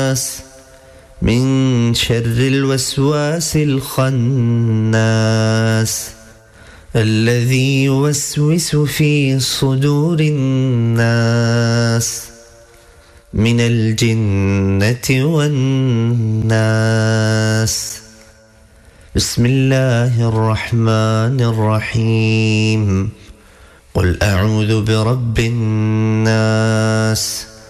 الناس من شر الوسواس الخناس الذي يوسوس في صدور الناس من الجنة والناس. بسم الله الرحمن الرحيم. قل أعوذ برب الناس